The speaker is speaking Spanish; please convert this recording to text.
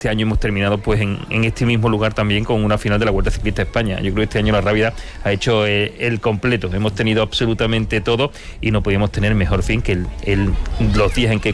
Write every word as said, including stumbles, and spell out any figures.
Este año hemos terminado pues en, en este mismo lugar también con una final de la Vuelta Ciclista a España. Yo creo que este año la Rábida ha hecho eh, el completo. Hemos tenido absolutamente todo y no podíamos tener mejor fin que el, el, los días en que